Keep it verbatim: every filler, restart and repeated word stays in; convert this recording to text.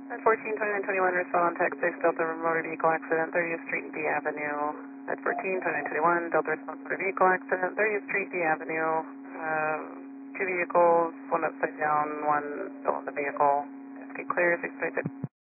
At fourteen twenty-nine twenty-one, respond on text six Delta motor vehicle accident, thirtieth Street D Avenue. At fourteen twenty-nine twenty-one, Delta response motor vehicle accident, thirtieth Street D Avenue. Uh, two vehicles, one upside down, one still in the vehicle. Just get clear, six thirty-six.